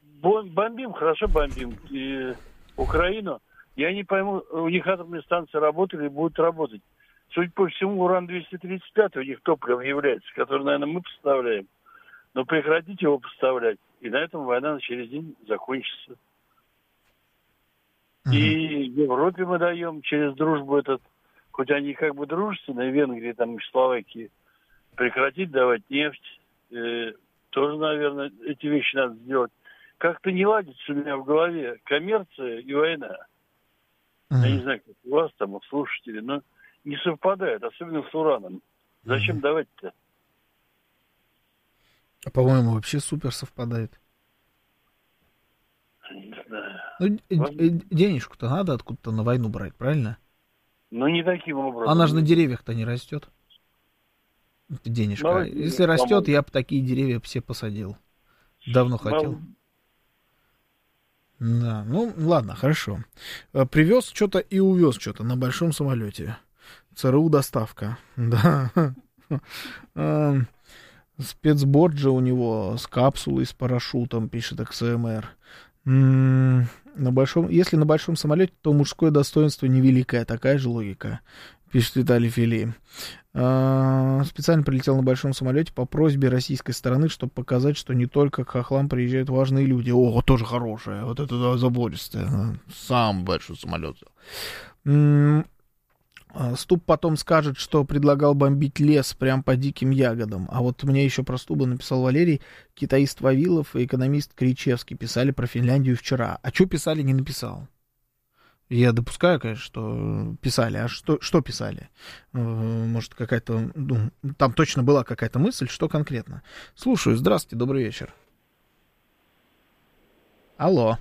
Бомбим, хорошо бомбим. И Украину. Я не пойму, у них атомные станции работали и будут работать. Судя по всему, уран-235 у них топливом является, который, наверное, мы поставляем. Но прекратить его поставлять, и на этом война через день закончится. И Европе мы даем через дружбу этот, хоть они как бы дружественные, Венгрии, там, и Словакии, прекратить давать нефть. Тоже, наверное, эти вещи надо сделать. Как-то не ладится у меня в голове коммерция и война. Я не знаю, как у вас там, у слушателей, но не совпадает, особенно с ураном. Зачем давать-то? По-моему, вообще супер совпадает. Не знаю. Ну, денежку-то надо откуда-то на войну брать, правильно? Ну, не таким образом. Она же на деревьях-то не растет. Денежка. Молодец, если растет, я бы такие деревья все посадил. Давно хотел. Да, ну ладно, хорошо. Привез что-то и увез что-то на большом самолете. ЦРУ доставка. Да. Спецборджа у него с капсулой, с парашютом, пишет XMR. Если на большом самолете, то мужское достоинство невеликое. Такая же логика, пишет Виталий Фили. Специально прилетел на большом самолете по просьбе российской стороны, чтобы показать, что не только к хохлам приезжают важные люди. О, тоже хорошее. Вот это да, забористое. Самый большой самолет. Ступ потом скажет, что предлагал бомбить лес прям по диким ягодам. А вот мне еще про Стуба написал Валерий. Китаист Вавилов и экономист Кричевский писали про Финляндию вчера. А что писали, не написал. Я допускаю, конечно, что писали. А что писали? Может, какая-то... Ну, там точно была какая-то мысль, что конкретно. Слушаю. Здравствуйте, добрый вечер. Алло.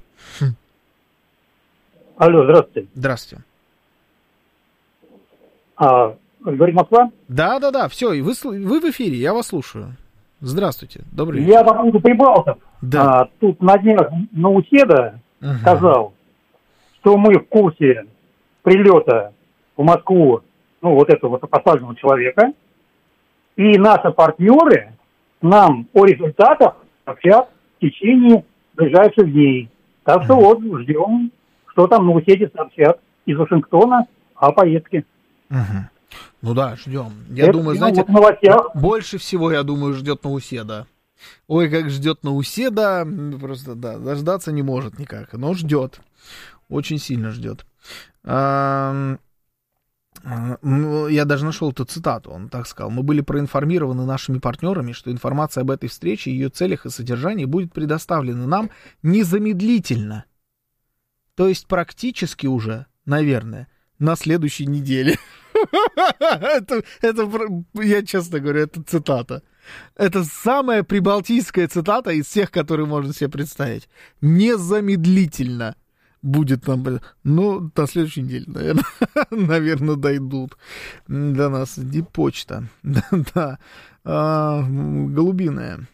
Алло, здравствуйте. Здравствуйте. Говорит Москва? Да, все, вы в эфире, я вас слушаю. Здравствуйте, добрый вечер. Я по поводу прибалтов. Да. Тут на днях Науседа сказал, что мы в курсе прилета в Москву, ну, вот этого высокопоставленного человека, и наши партнеры нам о результатах сообщат в течение ближайших дней. Так что вот, ждем, что там Науседе сообщат из Вашингтона о поездке. Ну да, ждем. Я думаю, знаете, больше всего, я думаю, ждет Науседа. Ой, как ждет Науседа, просто, да, дождаться не может никак, но ждет. Очень сильно ждет. Я даже нашел эту цитату, он так сказал. Мы были проинформированы нашими партнерами, что информация об этой встрече, ее целях и содержании будет предоставлена нам незамедлительно. То есть практически уже, наверное, на следующей неделе. Это, я честно говорю, это цитата. Это самая прибалтийская цитата из всех, которые можно себе представить. Незамедлительно будет нам... Ну, на следующей неделе, наверное, дойдут до нас. Дипочта. Да. Голубиная.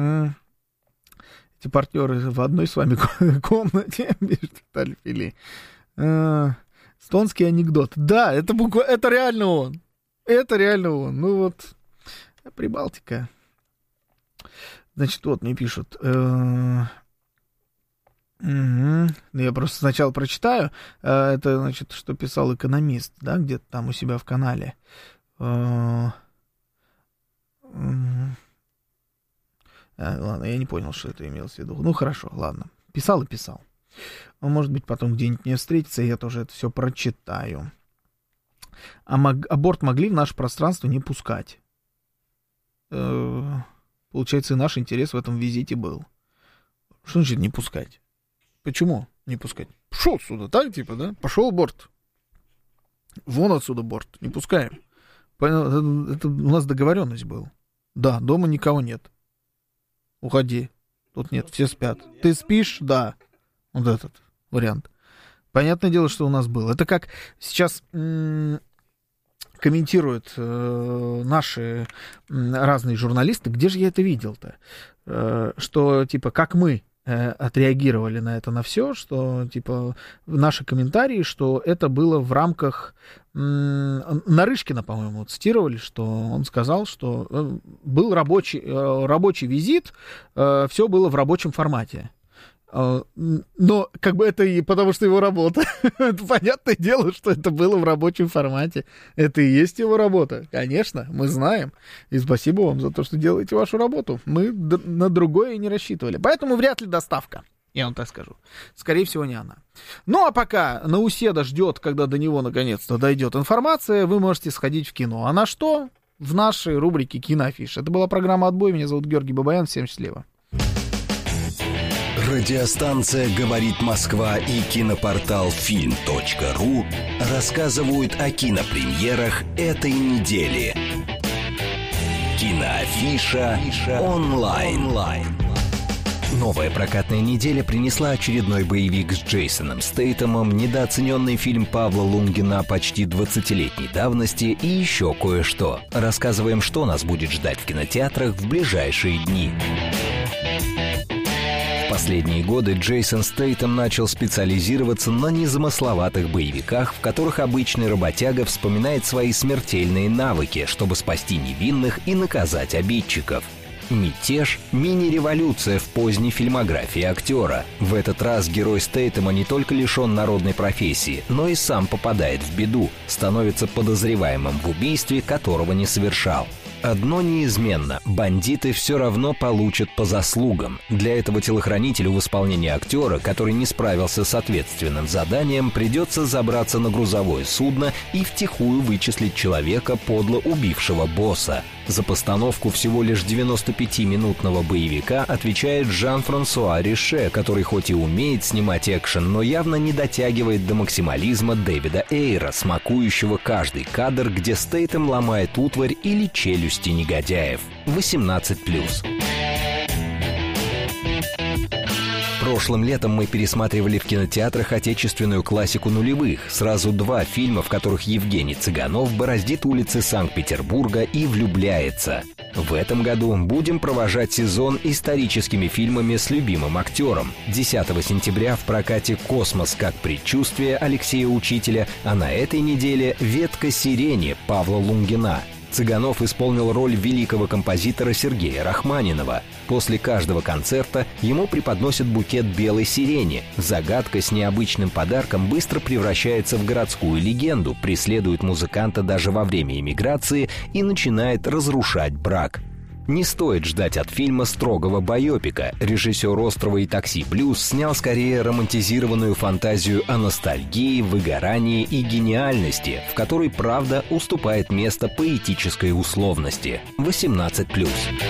Эти партнеры в одной с вами комнате. Виталий Фили. Эстонский анекдот. Да, это реально он. Это реально он. Ну вот, Прибалтика. Значит, вот мне пишут. Я просто сначала прочитаю. Это, значит, что писал экономист, да, где-то там у себя в канале. Ладно, я не понял, что это имелось в виду. Ну, хорошо, ладно. Писал и писал. Может быть, потом где-нибудь мне встретится, и я тоже это все прочитаю. Аборт могли в наше пространство не пускать. Получается, и наш интерес в этом визите был. Что значит не пускать? Почему не пускать? Пошел отсюда, так типа, да? Пошел борт. Вон отсюда борт. Не пускаем. Это у нас договоренность была. Да, дома никого нет. Уходи. Тут нет, все спят. Ты спишь? Да. Вот этот вариант. Понятное дело, что у нас был. Это как сейчас комментируют наши разные журналисты. Где же я это видел-то? Что, типа, как мы отреагировали на это, на все, что, типа, наши комментарии, что это было в рамках... Нарышкина, по-моему, цитировали, что он сказал, что был рабочий визит, все было в рабочем формате. Но как бы это и потому, что его работа. Это понятное дело, что это было в рабочем формате. Это и есть его работа. Конечно, мы знаем. И спасибо вам за то, что делаете вашу работу. Мы на другое и не рассчитывали. Поэтому вряд ли доставка. Я вам так скажу. Скорее всего, не она. Ну, а пока Науседа ждет, когда до него наконец-то дойдет информация, вы можете сходить в кино. А на что? В нашей рубрике «Киноафиша». Это была программа «Отбой». Меня зовут Георгий Бабаян. Всем счастливо. Радиостанция «Говорит Москва» и кинопортал film.ru рассказывают о кинопремьерах этой недели. Киноафиша онлайн. Новая прокатная неделя принесла очередной боевик с Джейсоном Стейтемом, недооцененный фильм Павла Лунгина почти 20-летней давности и еще кое-что. Рассказываем, что нас будет ждать в кинотеатрах в ближайшие дни. В последние годы Джейсон Стейтем начал специализироваться на незамысловатых боевиках, в которых обычный работяга вспоминает свои смертельные навыки, чтобы спасти невинных и наказать обидчиков. «Мятеж» — мини-революция в поздней фильмографии актера. В этот раз герой Стейтема не только лишен народной профессии, но и сам попадает в беду, становится подозреваемым в убийстве, которого не совершал. Одно неизменно — бандиты все равно получат по заслугам. Для этого телохранителю в исполнении актера, который не справился с ответственным заданием, придется забраться на грузовое судно и втихую вычислить человека, подло убившего босса. За постановку всего лишь 95-минутного боевика отвечает Жан-Франсуа Рише, который хоть и умеет снимать экшен, но явно не дотягивает до максимализма Дэвида Эйра, смакующего каждый кадр, где Стейтем ломает утварь или челюсти негодяев. 18+. Прошлым летом мы пересматривали в кинотеатрах отечественную классику нулевых. Сразу два фильма, в которых Евгений Цыганов бороздит улицы Санкт-Петербурга и влюбляется. В этом году будем провожать сезон историческими фильмами с любимым актером. 10 сентября в прокате «Космос как предчувствие» Алексея Учителя, а на этой неделе «Ветка сирени» Павла Лунгина. Цыганов исполнил роль великого композитора Сергея Рахманинова. После каждого концерта ему преподносят букет белой сирени. Загадка с необычным подарком быстро превращается в городскую легенду, преследует музыканта даже во время эмиграции и начинает разрушать брак. Не стоит ждать от фильма строгого байопика. Режиссер «Острова» и «Такси Блюз» снял скорее романтизированную фантазию о ностальгии, выгорании и гениальности, в которой правда уступает место поэтической условности. 18+.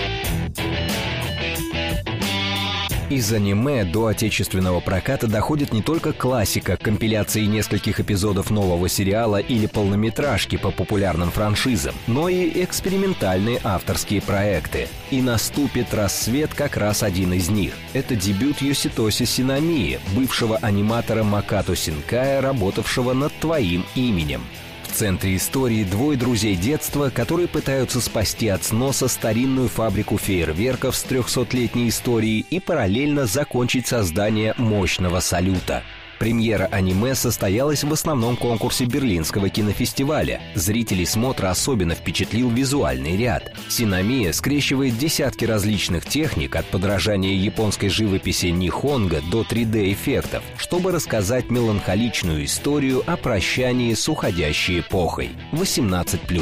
Из аниме до отечественного проката доходит не только классика, компиляции нескольких эпизодов нового сериала или полнометражки по популярным франшизам, но и экспериментальные авторские проекты. И наступит рассвет как раз один из них. Это дебют Йоситоси Синамии, бывшего аниматора Макато Синкая, работавшего над «Твоим именем». В центре истории двое друзей детства, которые пытаются спасти от сноса старинную фабрику фейерверков с 300-летней историей и параллельно закончить создание мощного салюта. Премьера аниме состоялась в основном конкурсе Берлинского кинофестиваля. Зрителей смотра особенно впечатлил визуальный ряд. Синамия скрещивает десятки различных техник, от подражания японской живописи нихонго до 3D-эффектов, чтобы рассказать меланхоличную историю о прощании с уходящей эпохой. 18+.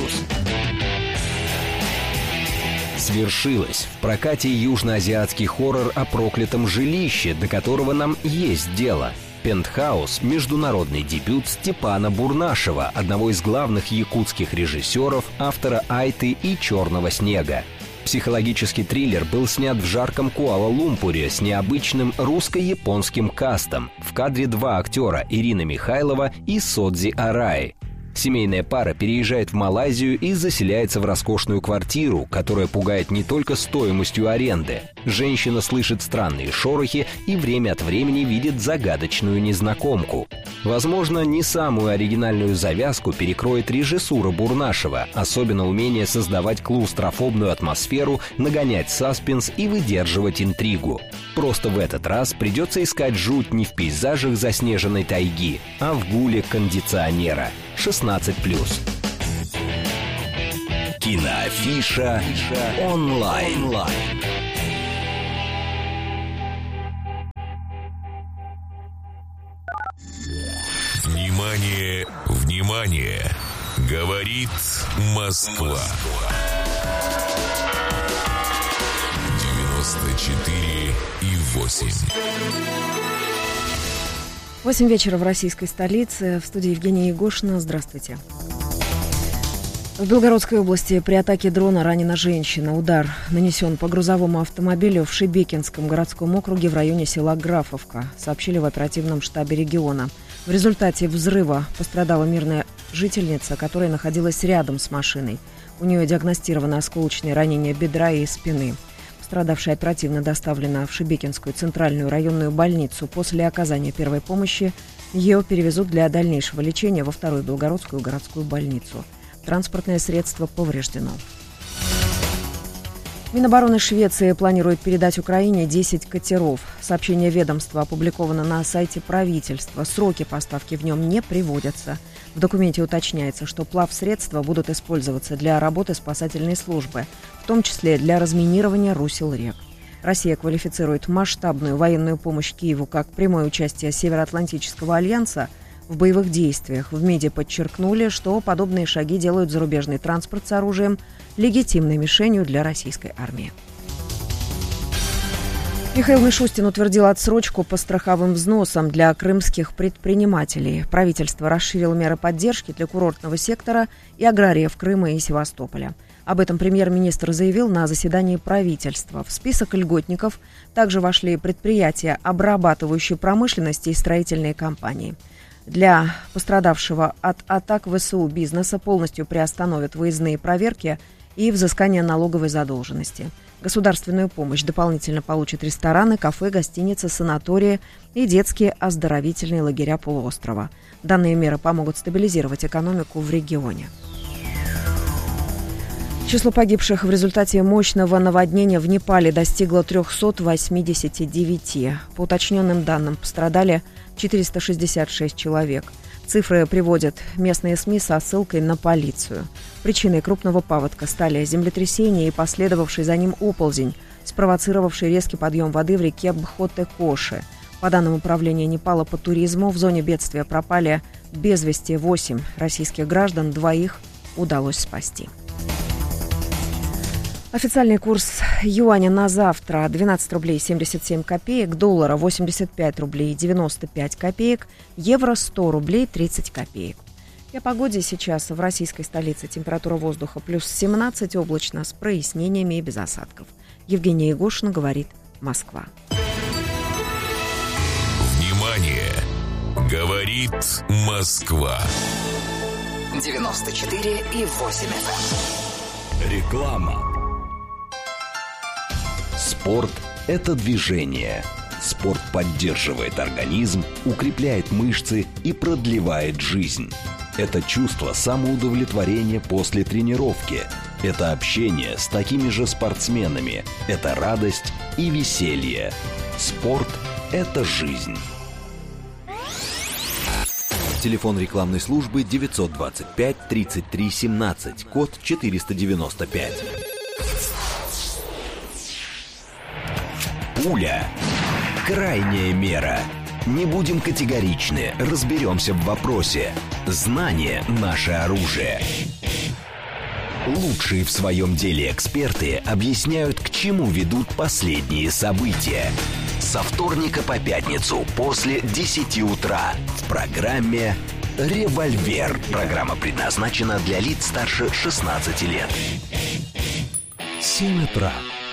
Свершилось. В прокате южноазиатский хоррор о проклятом жилище, до которого нам есть дело. «Пентхаус» — международный дебют Степана Бурнашева, одного из главных якутских режиссеров, автора «Айты» и «Черного снега». Психологический триллер был снят в жарком Куала-Лумпуре с необычным русско-японским кастом. В кадре два актера — Ирина Михайлова и Содзи Араи. Семейная пара переезжает в Малайзию и заселяется в роскошную квартиру, которая пугает не только стоимостью аренды. Женщина слышит странные шорохи и время от времени видит загадочную незнакомку. Возможно, не самую оригинальную завязку перекроет режиссура Бурнашева, особенно умение создавать клаустрофобную атмосферу, нагонять саспенс и выдерживать интригу. Просто в этот раз придется искать жуть не в пейзажах заснеженной тайги, а в гуле кондиционера. 16+. Киноафиша онлайн. Внимание, внимание! Говорит Москва. 94,8. 8 вечера в российской столице. В студии Евгения Егошина. Здравствуйте. В Белгородской области при атаке дрона ранена женщина. Удар нанесен по грузовому автомобилю в Шебекинском городском округе в районе села Графовка, сообщили в оперативном штабе региона. В результате взрыва пострадала мирная жительница, которая находилась рядом с машиной. У нее диагностировано осколочные ранения бедра и спины. Пострадавшая оперативно доставлена в Шебекинскую центральную районную больницу. После оказания первой помощи ее перевезут для дальнейшего лечения во вторую Белгородскую городскую больницу. Транспортное средство повреждено. Минобороны Швеции планирует передать Украине 10 катеров. Сообщение ведомства опубликовано на сайте правительства. Сроки поставки в нем не приводятся. В документе уточняется, что плавсредства будут использоваться для работы спасательной службы, в том числе для разминирования русел рек. Россия квалифицирует масштабную военную помощь Киеву как прямое участие Североатлантического альянса в боевых действиях. В МИДе подчеркнули, что подобные шаги делают зарубежный транспорт с оружием легитимной мишенью для российской армии. Михаил Мишустин утвердил отсрочку по страховым взносам для крымских предпринимателей. Правительство расширило меры поддержки для курортного сектора и аграриев Крыма и Севастополя. Об этом премьер-министр заявил на заседании правительства. В список льготников также вошли предприятия обрабатывающей промышленности и строительные компании. Для пострадавшего от атак ВСУ бизнеса полностью приостановят выездные проверки и взыскание налоговой задолженности. Государственную помощь дополнительно получат рестораны, кафе, гостиницы, санатории и детские оздоровительные лагеря полуострова. Данные меры помогут стабилизировать экономику в регионе. Число погибших в результате мощного наводнения в Непале достигло 389. По уточненным данным, пострадали 466 человек. Цифры приводят местные СМИ со ссылкой на полицию. Причиной крупного паводка стали землетрясение и последовавший за ним оползень, спровоцировавший резкий подъем воды в реке Бхотте-Коши. По данным Управления Непала по туризму, в зоне бедствия пропали без вести 8 российских граждан, 2 удалось спасти. Официальный курс юаня на завтра 12 рублей 77 копеек, доллара 85 рублей 95 копеек, евро 100 рублей 30 копеек. И о погоде сейчас в российской столице температура воздуха плюс 17, облачно с прояснениями и без осадков. Евгения Егошина, говорит Москва. Внимание! Говорит Москва. 94,8 FM. Реклама. Спорт – это движение. Спорт поддерживает организм, укрепляет мышцы и продлевает жизнь. Это чувство самоудовлетворения после тренировки. Это общение с такими же спортсменами. Это радость и веселье. Спорт – это жизнь. Телефон рекламной службы 925 33 17, код 495. Пуля. Крайняя мера. Не будем категоричны, разберемся в вопросе. Знание – наше оружие. Лучшие в своем деле эксперты объясняют, к чему ведут последние события. Со вторника по пятницу после 10 утра в программе «Револьвер». Программа предназначена для лиц старше 16 лет. 7 утра.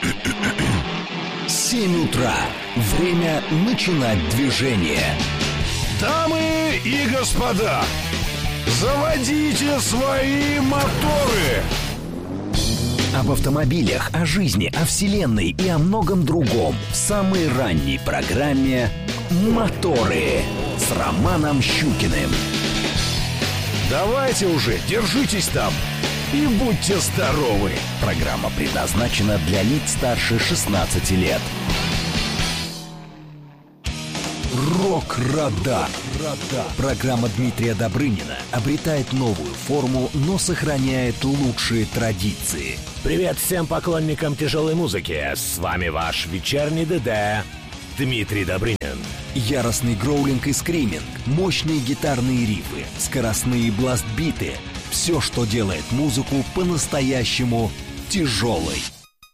7 утра. Время начинать движение. Дамы и господа, заводите свои моторы. Об автомобилях, о жизни, о вселенной и о многом другом в самой ранней программе «Моторы» с Романом Щукиным. Давайте уже, держитесь там и будьте здоровы. Программа предназначена для лиц старше 16 лет. Рок-радар. Программа Дмитрия Добрынина обретает новую форму, но сохраняет лучшие традиции. Привет всем поклонникам тяжелой музыки. С вами ваш вечерний ДД Дмитрий Добрынин. Ромэн. Яростный гроулинг и скриминг, мощные гитарные рифы, скоростные бласт-биты — все, что делает музыку по-настоящему тяжелой.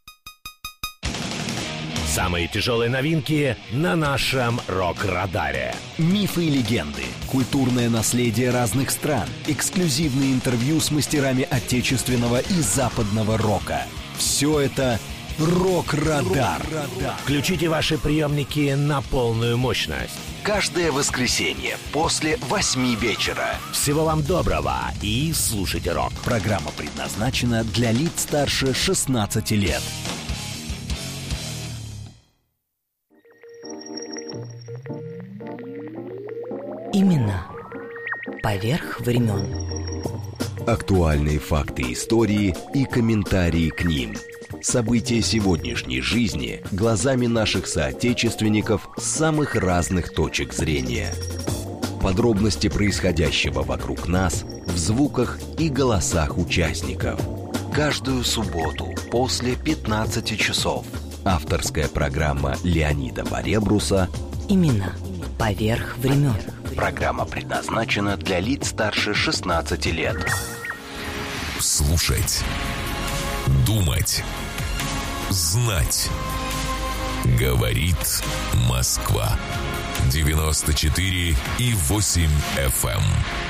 Самые тяжелые новинки на нашем рок-радаре. Мифы и легенды, культурное наследие разных стран, эксклюзивные интервью с мастерами отечественного и западного рока. Все это «Рок-радар». Включите ваши приемники на полную мощность. Каждое воскресенье после 8 вечера. Всего вам доброго и слушайте рок. Программа предназначена для лиц старше 16 лет. Именно поверх времен. Актуальные факты истории и комментарии к ним. События сегодняшней жизни глазами наших соотечественников с самых разных точек зрения. Подробности происходящего вокруг нас в звуках и голосах участников. Каждую субботу после 15 часов. Авторская программа Леонида Баребруса Именно поверх времен. Программа предназначена для лиц старше 16 лет. Слушать, думать, знать. Говорит Москва. 94,8 FM.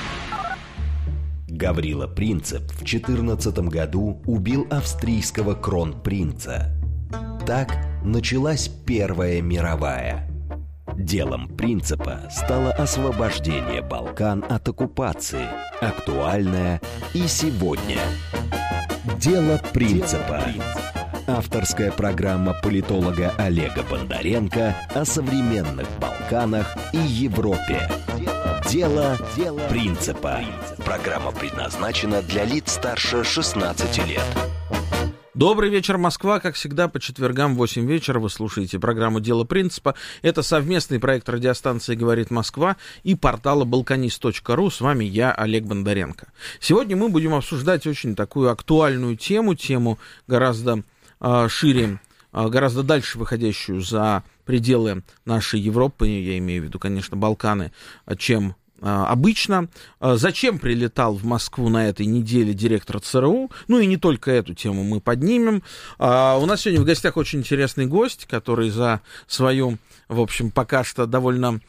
Гаврила Принцип в 14 году убил австрийского кронпринца. Так началась Первая мировая. Делом Принципа стало освобождение Балкан от оккупации, актуальное и сегодня. Дело Принципа. Авторская программа политолога Олега Бондаренко о современных Балканах и Европе. Дело Принципа. Программа предназначена для лиц старше 16 лет. Добрый вечер, Москва. Как всегда, по четвергам в 8 вечера вы слушаете программу «Дело принципа». Это совместный проект радиостанции «Говорит Москва» и портала balkanist.ru. С вами я, Олег Бондаренко. Сегодня мы будем обсуждать очень такую актуальную тему гораздо шире, гораздо дальше выходящую за пределы нашей Европы, я имею в виду, конечно, Балканы, чем обычно. Зачем прилетал в Москву на этой неделе директор ЦРУ? Ну и не только эту тему мы поднимем. У нас сегодня в гостях очень интересный гость, который за свою, в общем, пока что довольно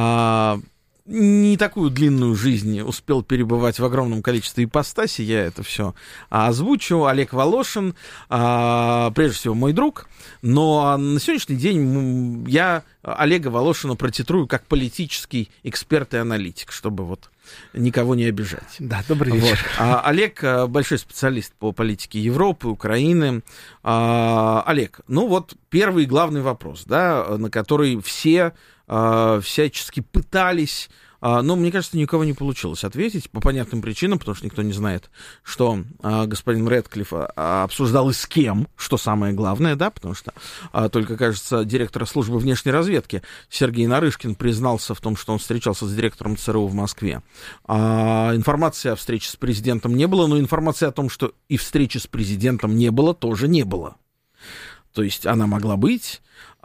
не такую длинную жизнь успел перебывать в огромном количестве ипостасей. Я это все озвучу. Олег Волошин, прежде всего, мой друг. Но на сегодняшний день я Олега Волошина протитрую как политический эксперт и аналитик, чтобы вот никого не обижать. Да, добрый вечер. Вот. Олег большой специалист по политике Европы, Украины. Олег, ну вот первый главный вопрос, да, на который все всячески пытались, но, мне кажется, никого не получилось ответить по понятным причинам, потому что никто не знает, что господин Рэдклифф обсуждал и с кем, что самое главное, да, потому что только, кажется, директор службы внешней разведки Сергей Нарышкин признался в том, что он встречался с директором ЦРУ в Москве. Информации о встрече с президентом не было, но информации о том, что и встречи с президентом не было, тоже не было. То есть она могла быть.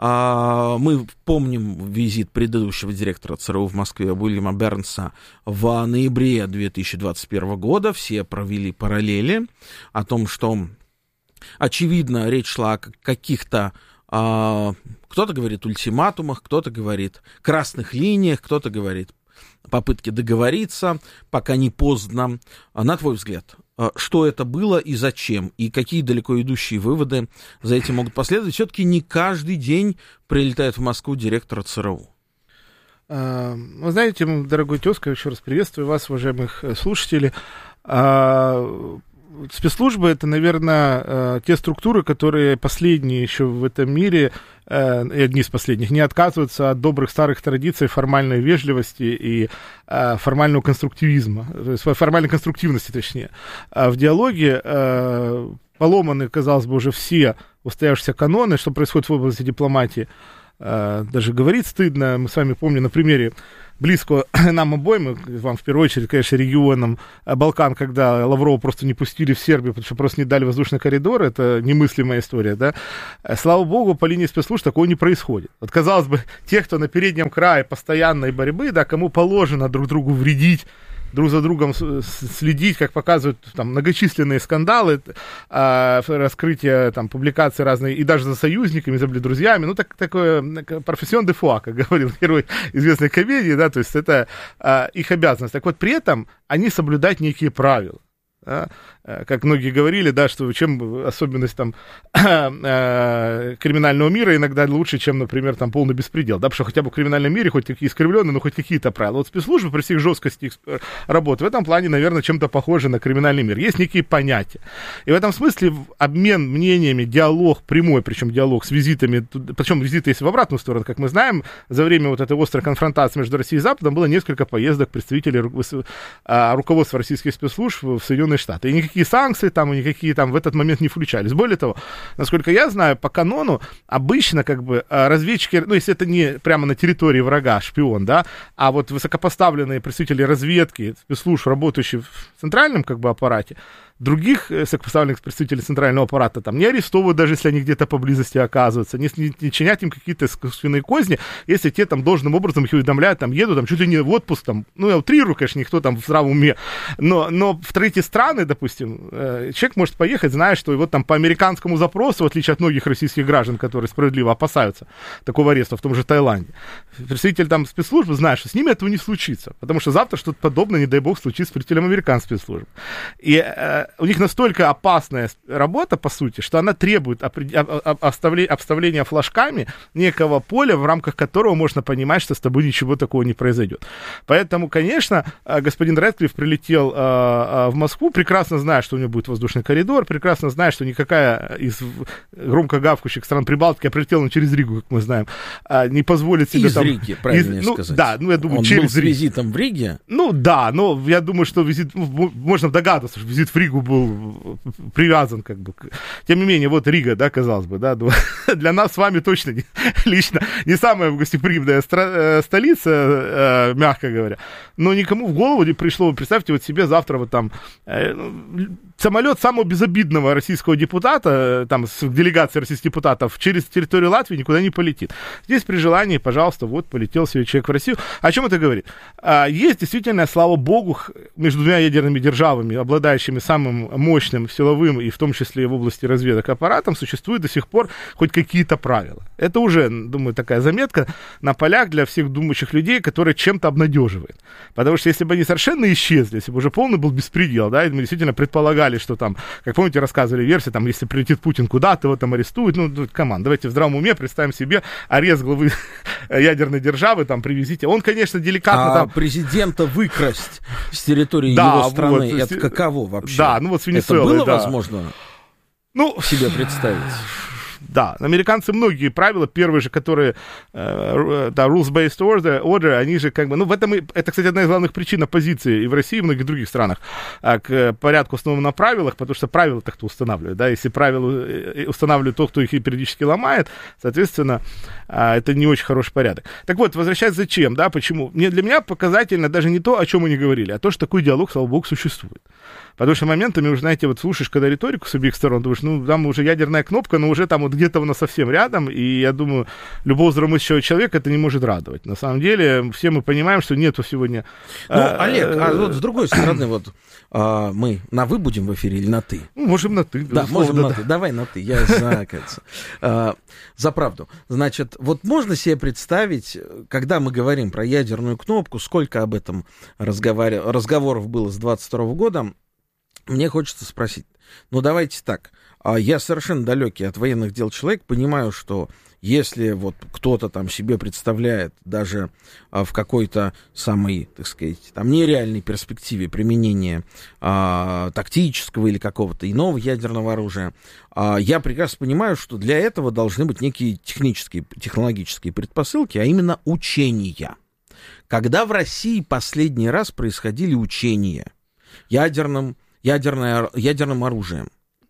Мы помним визит предыдущего директора ЦРУ в Москве Уильяма Бернса в ноябре 2021 года. Все провели параллели о том, что, очевидно, речь шла о каких-то, кто-то говорит ультиматумах, кто-то говорит красных линиях, кто-то говорит попытки договориться, пока не поздно. На твой взгляд, что это было и зачем, и какие далеко идущие выводы за этим могут последовать? Все-таки не каждый день прилетает в Москву директор ЦРУ. Вы знаете, дорогой тезка, еще раз приветствую вас, уважаемых слушателей. Спецслужбы — это, наверное, те структуры, которые последние еще в этом мире, одни из последних, не отказываются от добрых старых традиций формальной вежливости и формального конструктивизма, то есть формальной конструктивности, точнее. В диалоге поломаны, казалось бы, уже все устоявшиеся каноны, что происходит в области дипломатии. Даже говорить стыдно. Мы с вами помним на примере близко нам обоим, вам в первую очередь, конечно, регионам Балкан, когда Лаврова просто не пустили в Сербию, потому что просто не дали воздушный коридор, это немыслимая история, да. Слава богу, по линии спецслужб такого не происходит. Вот, казалось бы, те, кто на переднем крае постоянной борьбы, да, кому положено друг другу вредить, друг за другом следить, как показывают там многочисленные скандалы, раскрытие, там, публикации разные, и даже за союзниками, за друзьями, ну, такое профессион де фуа, как говорил герой известной комедии, да, то есть это их обязанность. Так вот, при этом они соблюдают некие правила. Да? Как многие говорили, да, что чем особенность там криминального мира иногда лучше, чем, например, там полный беспредел, да, потому что хотя бы в криминальном мире хоть такие искривленные, но хоть какие-то правила. Вот спецслужбы при всей жесткости их работы в этом плане, наверное, чем-то похожи на криминальный мир. Есть некие понятия. И в этом смысле обмен мнениями, диалог прямой, причем диалог с визитами, причем визиты есть в обратную сторону, как мы знаем, за время вот этой острой конфронтации между Россией и Западом было несколько поездок представителей руководства российских спецслужб в Соединенные Штаты. И никакие санкции там, и никакие там в этот момент не включались. Более того, насколько я знаю, по канону обычно как бы разведчики, ну, если это не прямо на территории врага, шпион, да, а вот высокопоставленные представители разведки, спецслужб, работающие в центральном как бы аппарате, других высокопоставленных представителей центрального аппарата там не арестовывают, даже если они где-то поблизости оказываются, не чинят им какие-то искусственные козни, если те там должным образом их уведомляют, там едут, там чуть ли не в отпуск, там, ну, я утрирую, конечно, никто там в здравом уме, но в третьи страны, допустим, человек может поехать, зная, что его там по американскому запросу, в отличие от многих российских граждан, которые справедливо опасаются такого ареста в том же Таиланде, представитель там спецслужбы знает, что с ними этого не случится, потому что завтра что-то подобное, не дай бог, случится с представителем американских спецслужб. И у них настолько опасная работа, по сути, что она требует обставления флажками некого поля, в рамках которого можно понимать, что с тобой ничего такого не произойдет. Поэтому, конечно, господин Рэдклифф прилетел в Москву, прекрасно зная, что у него будет воздушный коридор, прекрасно зная, что никакая из громко гавкающих стран Прибалтики, а прилетел он через Ригу, как мы знаем, не позволит себе из там... Риги, правильно сказать. Да, ну, я думаю, он через был с визитом в Риге? Ну, да, но я думаю, что визит... Можно догадываться, что визит в Ригу был привязан, как бы. Тем не менее, вот Рига, да, казалось бы, да, для нас с вами точно лично не самая гостеприимная столица, мягко говоря, но никому в голову не пришло, представьте вот себе завтра вот там самолет самого безобидного российского депутата, там, с делегацией российских депутатов через территорию Латвии никуда не полетит. Здесь при желании, пожалуйста, вот полетел себе человек в Россию. О чем это говорит? Есть действительно, слава богу, между двумя ядерными державами, обладающими самым мощным силовым и в том числе в области разведок аппаратом, существует до сих пор хоть какие-то правила. Это уже, думаю, такая заметка на полях для всех думающих людей, которые чем-то обнадеживает. Потому что если бы они совершенно исчезли, если бы уже полный был беспредел, да, и мы действительно предполагали, что там, как помните, рассказывали версии, там, если прилетит Путин куда-то, его там арестуют, ну, команд, давайте в здравом уме представим себе арест главы ядерной державы, там, привезите. Он, конечно, деликатно там... президента выкрасть с территории его страны, вот, это каково вообще? Да, ну вот с Венесуэлой, это было возможно себе представить? Да, американцы многие правила, первые же, которые, rules-based order, они же как бы, ну, в этом, это, кстати, одна из главных причин оппозиции и в России, и в многих других странах к порядку, основанному на правилах, потому что правила-то кто устанавливает, да, если правила устанавливает тот, кто их периодически ломает, соответственно, это не очень хороший порядок. Так вот, возвращаясь зачем, да, почему? Для меня показательно даже не то, о чем мы не говорили, а то, что такой диалог, слава богу, существует. Потому что моментами уже, знаете, вот слушаешь, когда риторику с обеих сторон, думаешь, ну, там уже ядерная кнопка, но уже там вот где-то она совсем рядом, и я думаю, любого здравомыслящего человека это не может радовать. На самом деле, все мы понимаем, что нету сегодня... Ну, Олег, а вот с другой стороны, вот мы на «вы» будем в эфире или на «ты»? Ну, можем на «ты». Да, можем на «ты». Давай на «ты», я знаю, кажется. За правду. Значит, вот можно себе представить, когда мы говорим про ядерную кнопку, сколько об этом разговоров было с 22 года, мне хочется спросить, ну давайте так, я совершенно далекий от военных дел человек, понимаю, что если вот кто-то там себе представляет даже в какой-то самой, так сказать, там нереальной перспективе применения тактического или какого-то иного ядерного оружия, я прекрасно понимаю, что для этого должны быть некие технологические предпосылки, а именно учения. Когда в России последний раз происходили учения ядерным оружием?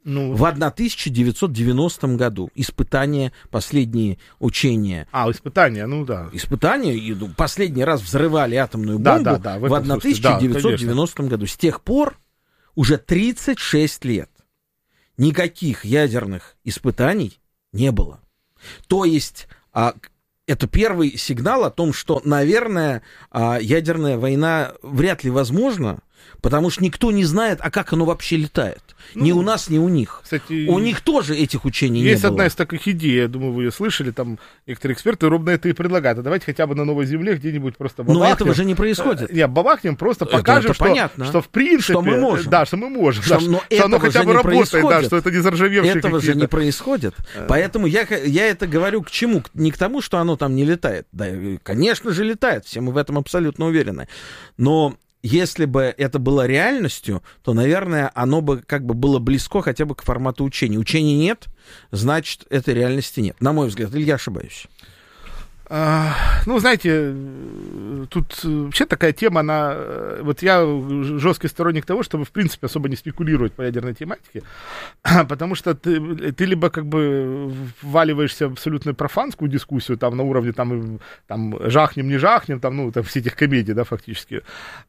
В 1990 году испытания, последние учения. Испытания, ну да. Испытания, последний раз взрывали атомную бомбу в 1990 году. С тех пор уже 36 лет никаких ядерных испытаний не было. То есть это первый сигнал о том, что, наверное, ядерная война вряд ли возможна, потому что никто не знает, как оно вообще летает. Ни у нас, ни у них. Кстати, у них тоже этих учений не было. Есть одна из таких идей, я думаю, вы ее слышали, там некоторые эксперты ровно это и предлагают. А давайте хотя бы на Новой Земле где-нибудь просто бабахнем. Но этого же не происходит. Нет, бабахнем, просто покажем, что в принципе... Что мы можем. Да, что мы можем. Что оно хотя бы работает, да, что это не заржавевшие этого же не происходит. Поэтому я это говорю к чему? Не к тому, что оно там не летает. Да, конечно же, летает, все мы в этом абсолютно уверены. Но если бы это было реальностью, то, наверное, оно бы как бы было близко хотя бы к формату учений. Учений нет, значит, этой реальности нет. На мой взгляд, или я ошибаюсь? Ну, знаете, тут вообще такая тема, она... Вот я жесткий сторонник того, чтобы, в принципе, особо не спекулировать по ядерной тематике, потому что ты либо как бы вваливаешься в абсолютно профанскую дискуссию, там, на уровне, там жахнем, не жахнем, там, ну, там, все этих комедий, да, фактически,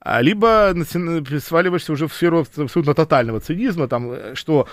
либо сваливаешься уже в сферу абсолютно тотального цинизма, там, что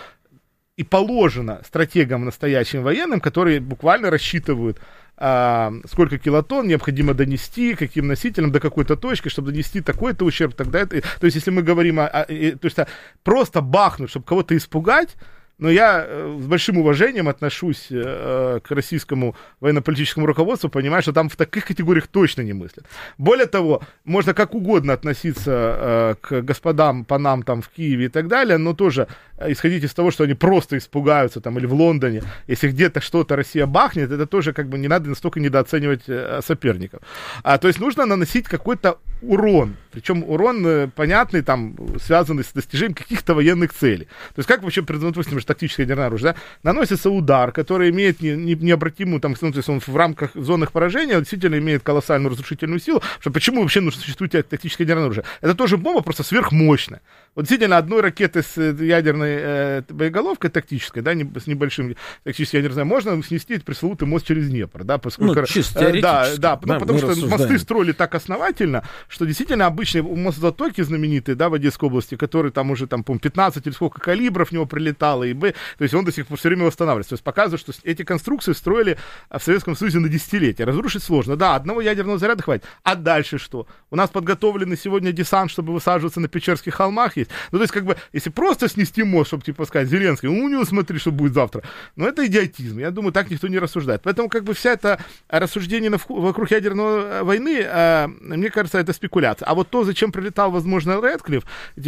и положено стратегам настоящим военным, которые буквально рассчитывают, сколько килотонн необходимо донести, каким носителем до какой-то точки, чтобы донести такой-то ущерб, тогда это... То есть, если мы говорим то есть, просто бахнуть, чтобы кого-то испугать, но я с большим уважением отношусь к российскому военно-политическому руководству, понимаю, что там в таких категориях точно не мыслят. Более того, можно как угодно относиться к господам, панам там в Киеве и так далее, но тоже исходить из того, что они просто испугаются там или в Лондоне, если где-то что-то Россия бахнет, это тоже как бы не надо настолько недооценивать соперников. То есть нужно наносить какой-то урон, причем урон понятный, там, связанный с достижением каких-то военных целей. То есть как вообще, допустим, тактическое ядерное оружие, да? Наносится удар, который имеет необратимую, там, ну, то есть он в рамках зонных поражения действительно имеет колоссальную разрушительную силу. Почему вообще существует тактическое ядерное оружие? Это тоже бомба просто сверхмощная. Вот действительно одной ракеты с ядерной боеголовкой тактической, да, с небольшим тактическим ядерным, можно снести пресловутый мост через Днепр, да, поскольку... чисто теоретически. Потому что мосты строили так основательно, что действительно обычные мостозатоки знаменитые, да, в Одесской области, которые там уже, там, по-моему, 15 или сколько калибров в него прилетало, то есть он до сих пор все время восстанавливается. То есть показывает, что эти конструкции строили в Советском Союзе на десятилетия. Разрушить сложно. Да, одного ядерного заряда хватит. А дальше что? У нас подготовленный сегодня десант, чтобы высаживаться на Печерских холмах есть. Ну, то есть, как бы, если просто снести мост, чтобы, типа, сказать, Зеленский, ну, смотри, что будет завтра. Но это идиотизм. Я думаю, так никто не рассуждает. Поэтому, как бы, вся эта рассуждение вокруг ядерной войны, мне кажется, это спекуляция. А вот то, зачем прилетал, возможно, Рэдклифф,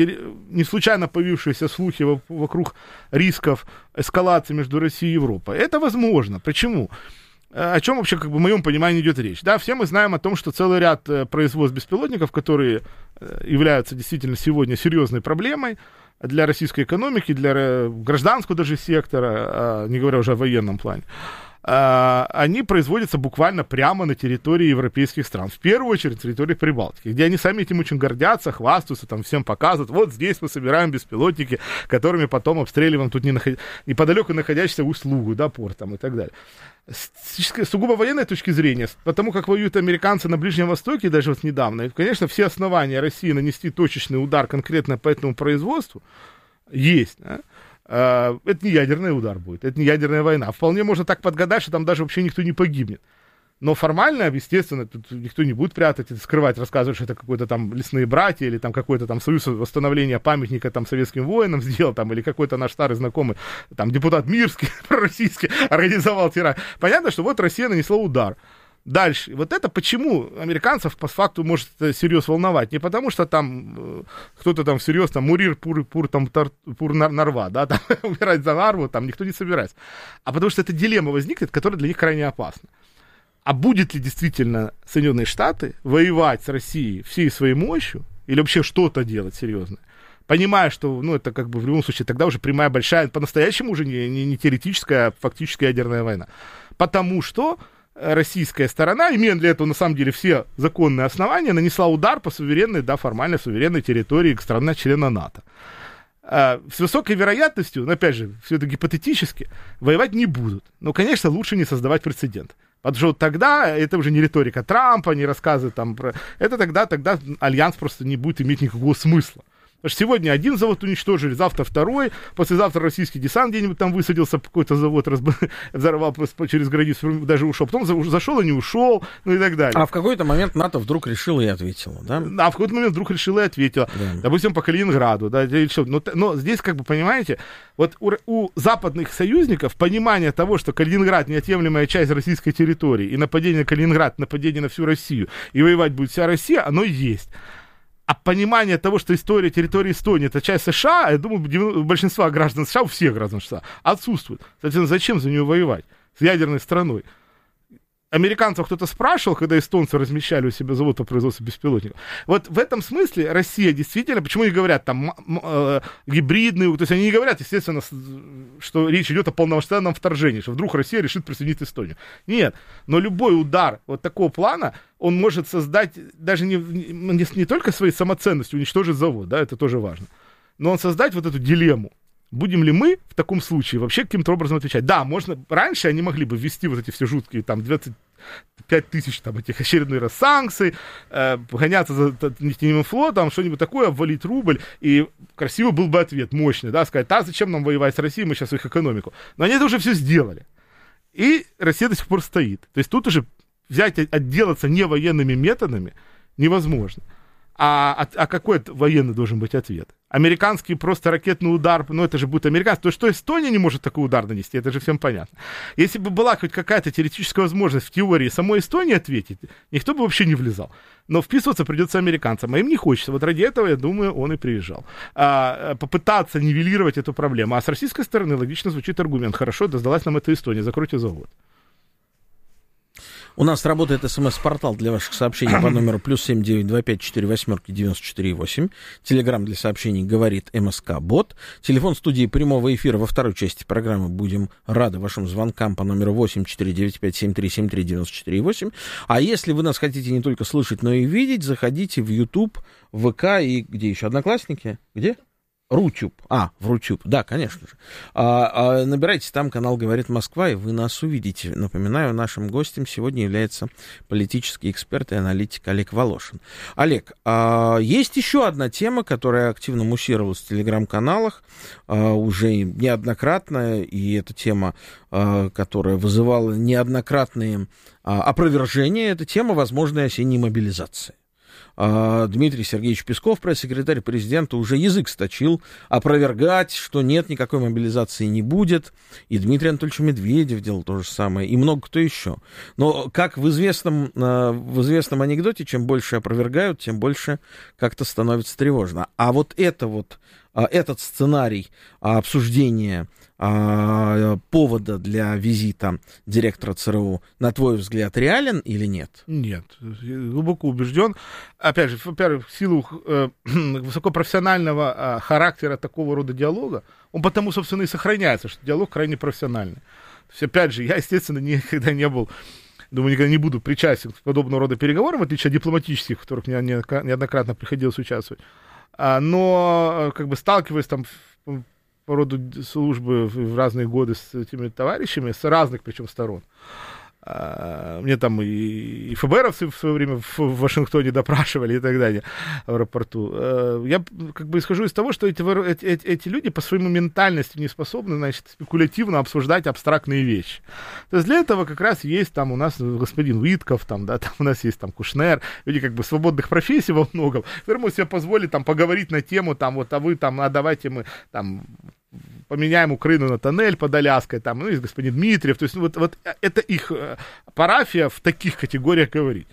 не случайно появившиеся слухи вокруг рисков эскалации между Россией и Европой. Это возможно. Почему? О чем вообще, как бы, в моем понимании идет речь? Да, все мы знаем о том, что целый ряд производств беспилотников, которые являются действительно сегодня серьезной проблемой для российской экономики, для гражданского даже сектора, не говоря уже о военном плане, они производятся буквально прямо на территории европейских стран. В первую очередь, на территории Прибалтики, где они сами этим очень гордятся, хвастаются, там всем показывают. Вот здесь мы собираем беспилотники, которыми потом обстреливаем тут неподалеку находящийся Усть-Лугу, да, порт там и так далее. С сугубо военной точки зрения, потому как воюют американцы на Ближнем Востоке, даже вот недавно, и, конечно, все основания России нанести точечный удар конкретно по этому производству есть, да? Это не ядерный удар будет, это не ядерная война. Вполне можно так подгадать, что там даже вообще никто не погибнет. Но формально, естественно, тут никто не будет прятать, скрывать, рассказывать, что это какой-то там лесные братья, или там какой-то там союз восстановления памятника там советским воинам сделал, там, или какой-то наш старый знакомый, там, депутат Мирский, пророссийский, организовал теракт. Понятно, что вот Россия нанесла удар. Дальше. Вот это почему американцев по факту может всерьез волновать. Не потому, что там кто-то там всерьез, там, Мурир, Пур Нарва, да, там, умирать за Нарву, там никто не собирается. А потому что эта дилемма возникнет, которая для них крайне опасна. А будет ли действительно Соединенные Штаты воевать с Россией всей своей мощью или вообще что-то делать серьезное? Понимая, что, ну, это как бы в любом случае тогда уже прямая, большая, по-настоящему уже не теоретическая, а фактическая ядерная война. Потому что российская сторона, имея для этого на самом деле все законные основания, нанесла удар по суверенной, да, формально суверенной территории страны-члена НАТО. с высокой вероятностью, но опять же, все это гипотетически, воевать не будут. Но, конечно, лучше не создавать прецедент. Потому что тогда это уже не риторика Трампа, не рассказы там про... Это тогда альянс просто не будет иметь никакого смысла. Потому что сегодня один завод уничтожили, завтра второй, послезавтра российский десант где-нибудь там высадился, какой-то завод взорвал через границу, даже ушел. Потом зашел и не ушел, ну и так далее. А в какой-то момент НАТО вдруг решила и ответила, да? А в какой-то момент вдруг решила и ответила. Да. Допустим, по Калининграду. Да, но здесь, как бы, понимаете, вот у западных союзников понимание того, что Калининград неотъемлемая часть российской территории, и нападение на Калининград, нападение на всю Россию, и воевать будет вся Россия, оно есть. А понимание того, что история территории Эстонии — это часть США, я думаю, у большинства граждан США, у всех граждан США, отсутствует. Соответственно, зачем за нее воевать с ядерной страной? Американцев кто-то спрашивал, когда эстонцы размещали у себя завод по производству беспилотников. Вот в этом смысле Россия действительно, почему они говорят там гибридные, то есть они не говорят, естественно, что речь идет о полномасштабном вторжении, что вдруг Россия решит присоединить Эстонию. Нет, но любой удар вот такого плана, он может создать даже не только своей самоценностью уничтожить завод, да, это тоже важно, но он создать вот эту дилемму. Будем ли мы в таком случае вообще каким-то образом отвечать? Да, можно, раньше они могли бы ввести вот эти все жуткие, там, 25 тысяч, там, этих очередной раз санкций, гоняться за нефтяным флотом, что-нибудь такое, обвалить рубль, и красивый был бы ответ, мощный, да, сказать, зачем нам воевать с Россией, мы сейчас их экономику. Но они это уже все сделали. И Россия до сих пор стоит. То есть тут уже взять, отделаться не военными методами невозможно. А какой военный должен быть ответ? Американский просто ракетный удар, ну это же будет американский. То, что Эстония не может такой удар нанести, это же всем понятно. Если бы была хоть какая-то теоретическая возможность в теории самой Эстонии ответить, никто бы вообще не влезал. Но вписываться придется американцам, а им не хочется. Вот ради этого, я думаю, он и приезжал. Попытаться нивелировать эту проблему. А с российской стороны логично звучит аргумент. Хорошо, да сдалась нам эта Эстония, закройте завод. У нас работает СМС-портал для ваших сообщений по номеру +7 925 48 94 8. Телеграм для сообщений говорит МСК-бот. Телефон студии прямого эфира во второй части программы. Будем рады вашим звонкам по номеру 8 495 73 73 94 8. А если вы нас хотите не только слышать, но и видеть, заходите в YouTube, ВК и где еще? Одноклассники? Где? Рутюб. В Рутюб. Да, конечно же. Набирайте там канал «Говорит Москва», и вы нас увидите. Напоминаю, нашим гостем сегодня является политический эксперт и аналитик Олег Волошин. Олег, есть еще одна тема, которая активно муссировалась в телеграм-каналах уже неоднократно, и эта тема, которая вызывала неоднократные опровержения, это тема возможной осенней мобилизации. Дмитрий Сергеевич Песков, пресс-секретарь президента, уже язык сточил опровергать, что нет, никакой мобилизации не будет. И Дмитрий Анатольевич Медведев делал то же самое, и много кто еще. Но, как в известном анекдоте, чем больше опровергают, тем больше как-то становится тревожно. А вот этот сценарий обсуждения повода для визита директора ЦРУ, на твой взгляд, реален или нет? Нет, глубоко убежден. Опять же, во-первых, в силу высокопрофессионального характера такого рода диалога, он потому, собственно, и сохраняется, что диалог крайне профессиональный. То есть, опять же, я, естественно, никогда не был, думаю, никогда не буду причастен к подобного рода переговорам, в отличие от дипломатических, в которых мне неоднократно приходилось участвовать. Но, как бы, сталкиваясь там по роду службы в разные годы с этими товарищами, с разных, причем, сторон. Мне там и ФБРовцы в свое время в Вашингтоне допрашивали и так далее в аэропорту. Я как бы исхожу из того, что эти люди по своему ментальности не способны, значит, спекулятивно обсуждать абстрактные вещи. То есть для этого как раз есть там у нас господин Уитков, там, да, там у нас есть там Кушнер, люди как бы свободных профессий во многом, которые могут себе позволить там поговорить на тему, там, вот, а вы там, давайте мы там поменяем Украину на тоннель под Аляской, там, ну, есть господин Дмитриев, то есть вот это их парафия в таких категориях говорить.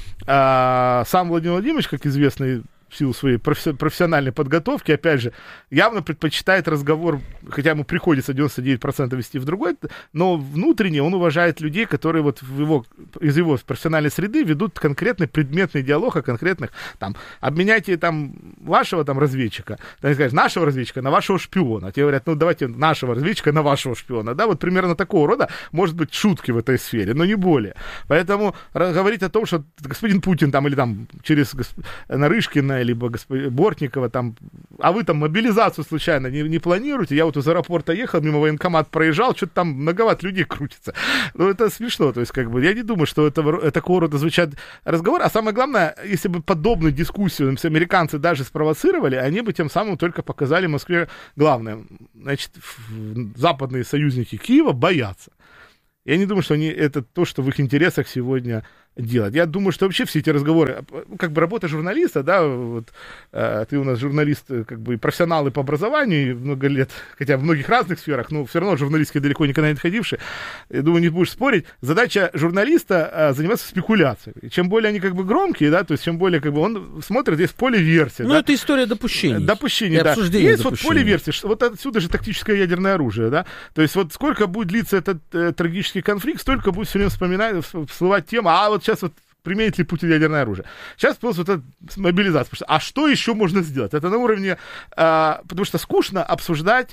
Сам Владимир Владимирович, как известный, в силу своей профессиональной подготовки, опять же, явно предпочитает разговор, хотя ему приходится 99% вести в другой, но внутренне он уважает людей, которые вот из его профессиональной среды ведут конкретный предметный диалог о конкретных, там, обменяйте там вашего там разведчика, там, скажешь, нашего разведчика на вашего шпиона. Те говорят, ну давайте нашего разведчика на вашего шпиона, да, вот примерно такого рода, может быть, шутки в этой сфере, но не более. Поэтому говорить о том, что господин Путин там или там через Нарышкина Путина, либо Бортникова, там, а вы там мобилизацию случайно не планируете? Я вот из аэропорта ехал, мимо военкомат проезжал, что-то там многовато людей крутится. Ну, это смешно, то есть, как бы, я не думаю, что это такого рода звучат разговоры, а самое главное, если бы подобную дискуссию американцы даже спровоцировали, они бы тем самым только показали Москве главное, значит, западные союзники Киева боятся. Я не думаю, что это то, что в их интересах сегодня делать. Я думаю, что вообще все эти разговоры, как бы работа журналиста, да, вот, ты у нас журналист, как бы профессионал и по образованию, много лет, хотя в многих разных сферах, но все равно журналистской далеко никогда не ходивший, я думаю, не будешь спорить, задача журналиста заниматься спекуляцией. И чем более они как бы громкие, да, то есть чем более как бы он смотрит здесь поле версий. Ну, да? Это история допущений. Допущений, да. Есть вот поле версий, вот отсюда же тактическое ядерное оружие, да, то есть вот сколько будет длиться этот трагический конфликт, столько будет все время всплывать тема, а вот сейчас вот применит ли Путин ядерное оружие. Сейчас просто вот эта мобилизация. А что еще можно сделать? Это на уровне... потому что скучно обсуждать...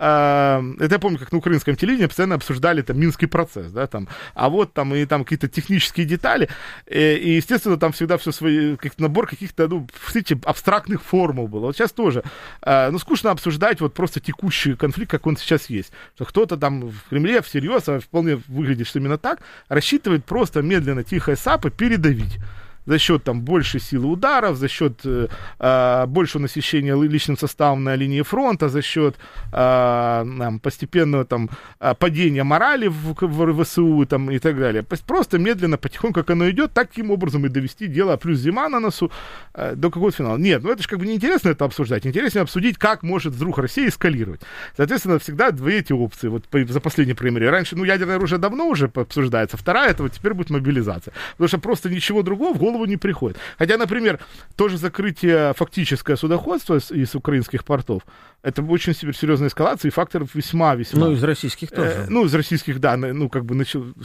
это я помню, как на украинском телевидении постоянно обсуждали там Минский процесс, да, там, а вот там и там какие-то технические детали, и естественно, там всегда все свои, набор каких-то, ну, абстрактных формул было. Вот сейчас тоже, скучно обсуждать вот просто текущий конфликт, как он сейчас есть. Что кто-то там в Кремле всерьез, а вполне выглядит, что именно так, рассчитывает просто медленно, тихо сапы передавить. За счет там большей силы ударов, за счет большего насыщения личным составом на линии фронта, за счет постепенного там падения морали в ВСУ там, и так далее. Просто медленно, потихоньку, как оно идет, таким образом и довести дело, плюс зима на носу, до какого-то финала. Нет, ну это же как бы неинтересно это обсуждать. Интереснее обсудить, как может вдруг Россия эскалировать. Соответственно, всегда две эти опции. Вот за последние примеры. Раньше, ядерное оружие давно уже обсуждается. Вторая, это вот теперь будет мобилизация. Потому что просто ничего другого в голову не приходит. Хотя, например, тоже закрытие фактическое судоходства из украинских портов, это очень серьезная эскалация, и фактор весьма-весьма... Ну, из российских тоже. Из российских, да, как бы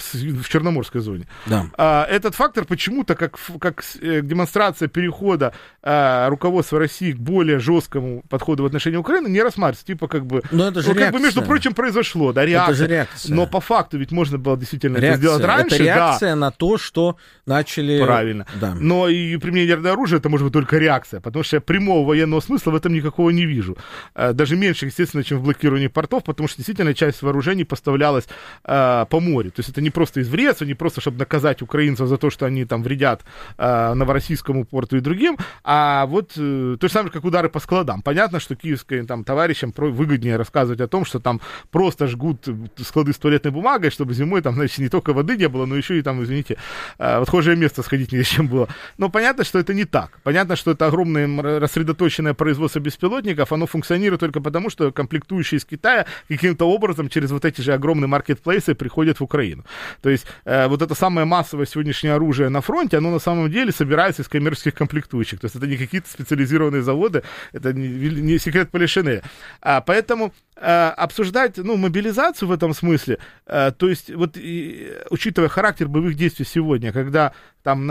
в Черноморской зоне. Да. Этот фактор почему-то, как демонстрация перехода руководства России к более жесткому подходу в отношении Украины, не рассматривается. Типа, как бы... Но это же реакция. Как бы, между прочим, произошло, да, реакция. Это же реакция. Но по факту ведь можно было действительно это сделать раньше. Это реакция на то, что начали... Правильно. Да. Но и применение ядерного оружия, это может быть только реакция, потому что я прямого военного смысла в этом никакого не вижу. Даже меньше, естественно, чем в блокировании портов, потому что действительно часть вооружений поставлялась по морю. То есть это не просто из Вреца, не просто, чтобы наказать украинцев за то, что они там вредят Новороссийскому порту и другим, а вот то же самое, как удары по складам. Понятно, что киевским там товарищам выгоднее рассказывать о том, что там просто жгут склады с туалетной бумагой, чтобы зимой там, значит, не только воды не было, но еще и там, извините, в отхожее место сходить не с чем было. Но понятно, что это не так. Понятно, что это огромное рассредоточенное производство беспилотников, оно функционирует только потому, что комплектующие из Китая каким-то образом через вот эти же огромные маркетплейсы приходят в Украину. То есть вот это самое массовое сегодняшнее оружие на фронте, оно на самом деле собирается из коммерческих комплектующих. То есть это не какие-то специализированные заводы, это не секрет Полишинеля. Поэтому обсуждать, мобилизацию в этом смысле, то есть вот учитывая характер боевых действий сегодня, когда там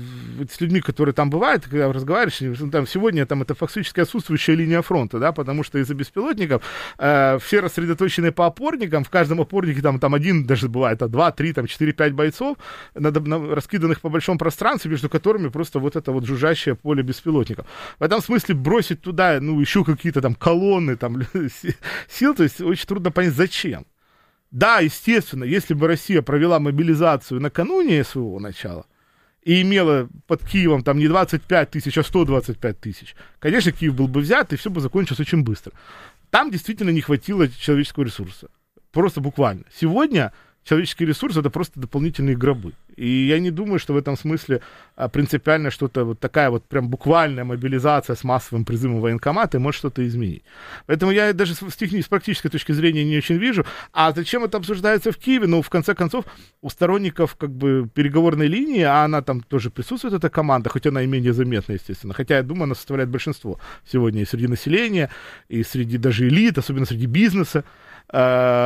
с людьми, которые там бывают, когда разговариваешь, там сегодня там это фактически отсутствующая линия фронта, да, потому что из-за беспилотников все рассредоточены по опорникам, в каждом опорнике там один, даже бывает, 2, 3, 4, 5 бойцов, раскиданных по большому пространству, между которыми просто вот это вот жужжащее поле беспилотников. В этом смысле бросить туда, еще какие-то там колонны, там сил, то есть очень трудно понять, зачем. Да, естественно, если бы Россия провела мобилизацию накануне СВО начала и имела под Киевом там не 25 тысяч, а 125 тысяч, конечно, Киев был бы взят, и все бы закончилось очень быстро. Там действительно не хватило человеческого ресурса. Просто буквально. Сегодня человеческий ресурс — это просто дополнительные гробы. И я не думаю, что в этом смысле принципиально что-то вот такая вот прям буквальная мобилизация с массовым призывом военкомата может что-то изменить. Поэтому я даже с практической точки зрения не очень вижу. А зачем это обсуждается в Киеве? В конце концов, у сторонников как бы переговорной линии, а она там тоже присутствует, эта команда, хоть она и менее заметна, естественно. Хотя, я думаю, она составляет большинство сегодня и среди населения, и среди даже элит, особенно среди бизнеса. У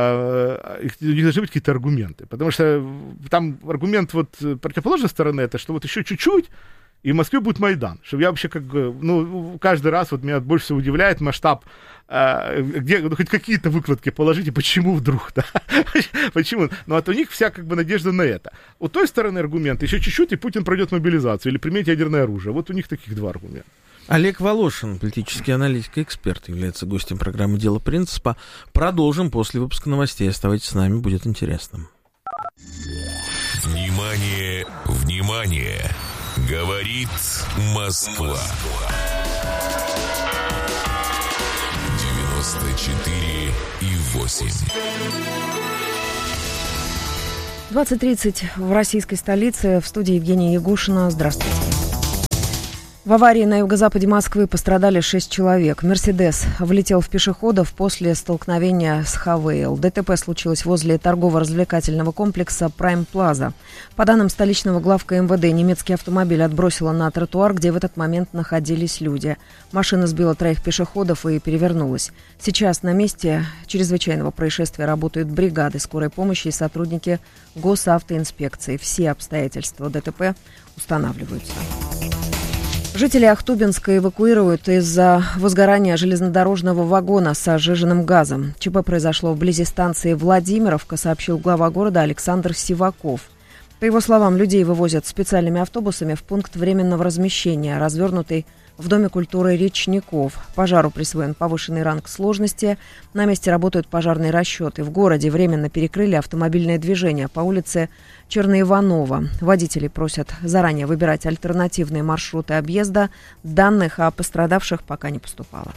них должны быть какие-то аргументы. Потому что там аргумент вот противоположной стороны, это что вот еще чуть-чуть, и в Москве будет Майдан. Что я вообще как бы, каждый раз вот меня больше всего удивляет масштаб, где хоть какие-то выкладки положите, почему вдруг, да? Почему? У них вся как бы надежда на это. У той стороны аргумент, еще чуть-чуть, и Путин пройдет мобилизацию или применит ядерное оружие. Вот у них таких два аргумента. Олег Волошин, политический аналитик и эксперт, является гостем программы «Дело принципа». Продолжим после выпуска новостей. Оставайтесь с нами, будет интересно. Внимание, внимание! Говорит Москва. 94,8. 20:30 в российской столице. В студии Евгения Ягушина. Здравствуйте. В аварии на юго-западе Москвы пострадали 6 человек. «Мерседес» влетел в пешеходов после столкновения с «Хавейл». ДТП случилось возле торгово-развлекательного комплекса «Прайм Плаза». По данным столичного главка МВД, немецкий автомобиль отбросило на тротуар, где в этот момент находились люди. Машина сбила 3 пешеходов и перевернулась. Сейчас на месте чрезвычайного происшествия работают бригады скорой помощи и сотрудники госавтоинспекции. Все обстоятельства ДТП устанавливаются. Жители Ахтубинска эвакуируют из-за возгорания железнодорожного вагона с сжиженным газом. ЧП произошло вблизи станции Владимировка, сообщил глава города Александр Сиваков. По его словам, людей вывозят специальными автобусами в пункт временного размещения, развернутый в Доме культуры Речников. Пожару присвоен повышенный ранг сложности. На месте работают пожарные расчеты. В городе временно перекрыли автомобильное движение по улице Черноиванова. Водители просят заранее выбирать альтернативные маршруты объезда. Данных о пострадавших пока не поступало.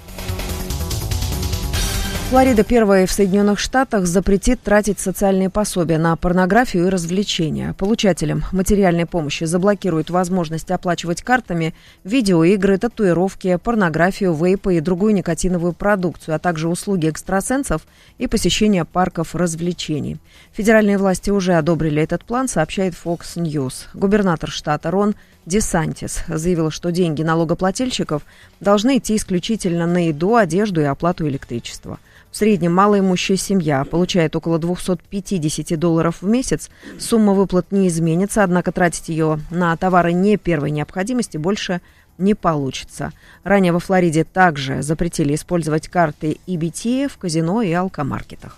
Флорида, первая в Соединенных Штатах, запретит тратить социальные пособия на порнографию и развлечения. Получателям материальной помощи заблокируют возможность оплачивать картами видеоигры, татуировки, порнографию, вейпы и другую никотиновую продукцию, а также услуги экстрасенсов и посещение парков развлечений. Федеральные власти уже одобрили этот план, сообщает Fox News. Губернатор штата Рон Десантис заявил, что деньги налогоплательщиков должны идти исключительно на еду, одежду и оплату электричества. В среднем малоимущая семья получает около $250 в месяц. Сумма выплат не изменится, однако тратить ее на товары не первой необходимости больше не получится. Ранее во Флориде также запретили использовать карты EBT в казино и алкомаркетах.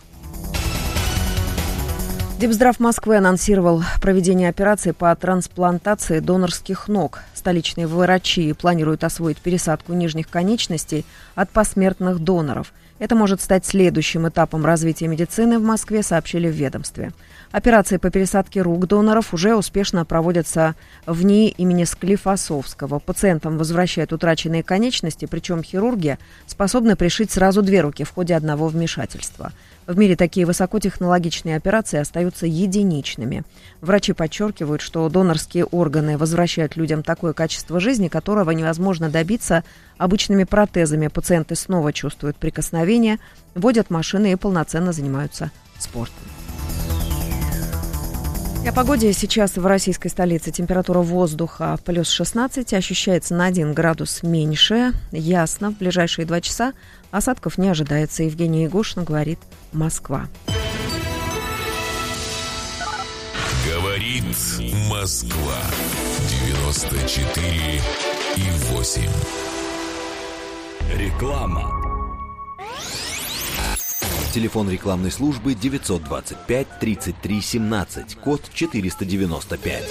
Депздрав Москвы анонсировал проведение операции по трансплантации донорских ног. Столичные врачи планируют освоить пересадку нижних конечностей от посмертных доноров. Это может стать следующим этапом развития медицины в Москве, сообщили в ведомстве. Операции по пересадке рук доноров уже успешно проводятся в НИИ имени Склифосовского. Пациентам возвращают утраченные конечности, причем хирурги способны пришить сразу 2 руки в ходе одного вмешательства. В мире такие высокотехнологичные операции остаются единичными. Врачи подчеркивают, что донорские органы возвращают людям такое качество жизни, которого невозможно добиться обычными протезами. Пациенты снова чувствуют прикосновение, водят машины и полноценно занимаются спортом. И о погоде. Сейчас в российской столице температура воздуха плюс 16, ощущается на 1 градус меньше. Ясно, в ближайшие 2 часа осадков не ожидается. Евгения Ягушина, говорит Москва. Говорит Москва. 94,8. Реклама. Телефон рекламной службы 925 33 17, код 495.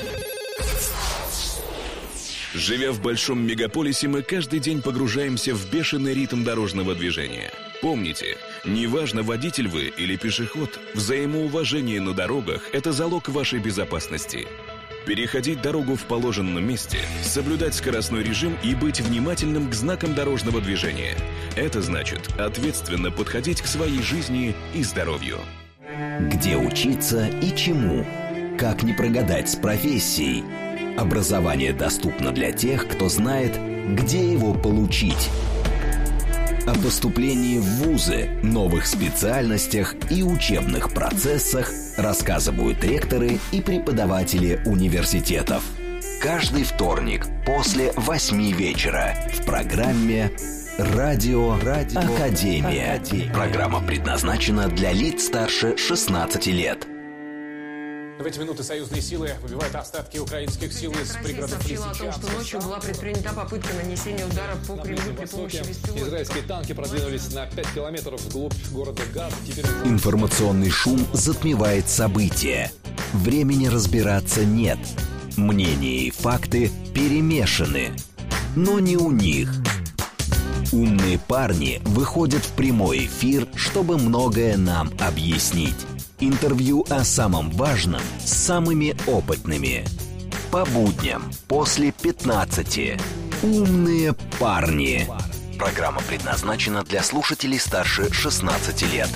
Живя в большом мегаполисе, мы каждый день погружаемся в бешеный ритм дорожного движения. Помните, неважно, водитель вы или пешеход, взаимоуважение на дорогах – это залог вашей безопасности. Переходить дорогу в положенном месте, соблюдать скоростной режим и быть внимательным к знакам дорожного движения. Это значит ответственно подходить к своей жизни и здоровью. Где учиться и чему? Как не прогадать с профессией? Образование доступно для тех, кто знает, где его получить. О поступлении в вузы, новых специальностях и учебных процессах рассказывают ректоры и преподаватели университетов. Каждый вторник после 8 вечера в программе «Радио Академия». Программа предназначена для лиц старше 16 лет. В эти минуты союзные силы выбивают остатки украинских сил из пригородов Лисичанска. О том, что ночью была предпринята попытка нанесения удара по Кремлю при помощи беспилотников. Израильские танки продвинулись на 5 километров вглубь города Газ. Информационный шум затмевает события. Времени разбираться нет. Мнения и факты перемешаны. но не у них. Умные парни выходят в прямой эфир, чтобы многое нам объяснить. Интервью о самом важном с самыми опытными. По будням после 15. Умные парни. Программа предназначена для слушателей старше 16 лет.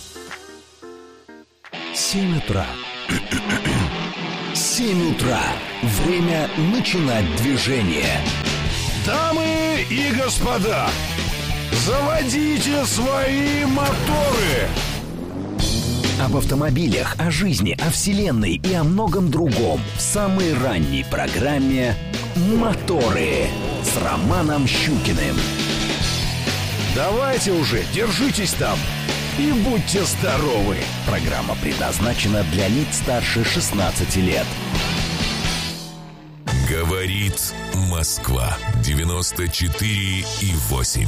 7 утра. 7 утра. Время начинать движение. Дамы и господа, заводите свои моторы. Об автомобилях, о жизни, о вселенной и о многом другом в самой ранней программе «Моторы» с Романом Щукиным. Давайте уже, держитесь там и будьте здоровы. Программа предназначена для лиц старше 16 лет. Говорит Москва 94,8.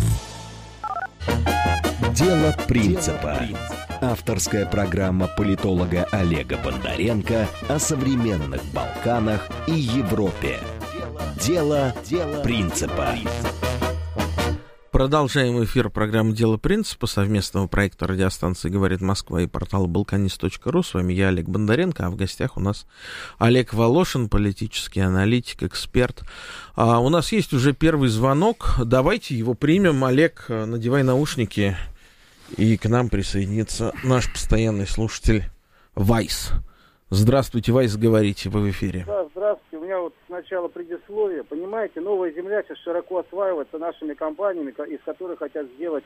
Дело принципа. Авторская программа политолога Олега Бондаренко о современных Балканах и Европе. Дело принципа. Продолжаем эфир программы «Дело принципа» совместного проекта радиостанции «Говорит Москва» и портала balkanist.ru. С вами я, Олег Бондаренко, а в гостях у нас Олег Волошин, политический аналитик, эксперт. У нас есть уже первый звонок. Давайте его примем. Олег, надевай наушники, и к нам присоединится наш постоянный слушатель Вайс. Здравствуйте, Вайс, говорите, вы в эфире. Да, здравствуйте. У меня вот сначала предисловие. Понимаете, новая земля сейчас широко осваивается нашими компаниями, из которых хотят сделать,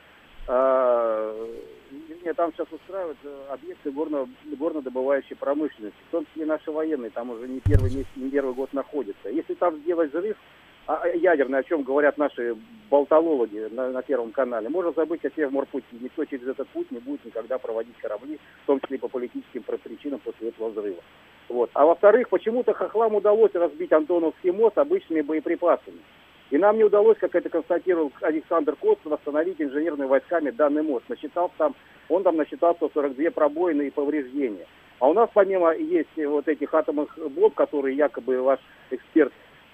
там сейчас устраивают объекты горнодобывающей промышленности, в том числе наши военные, там уже не первый месяц, не первый год находятся. Если там сделать взрыв ядерный, о чем говорят наши болтологи на Первом канале, можно забыть о Севморпути. Никто через этот путь не будет никогда проводить корабли, в том числе и по политическим причинам после этого взрыва. Вот. А во-вторых, почему-то хохлам удалось разбить Антоновский мост обычными боеприпасами. И нам не удалось, как это констатировал Александр Костов, восстановить инженерными войсками данный мост. Он там насчитал 142 пробоины и повреждения. А у нас помимо есть вот этих атомных бомб, которые якобы ваш эксперт